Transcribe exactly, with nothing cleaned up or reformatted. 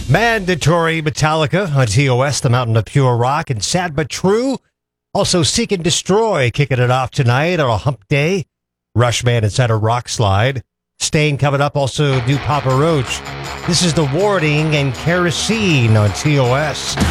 Mandatory Metallica on T O S, the Mountain of Pure Rock, and Sad But True. Also, Seek and Destroy kicking it off tonight on a hump day. Rushman inside a rock slide. Stain coming up, also new Papa Roach. This is The Warding and Kerosene on T O S.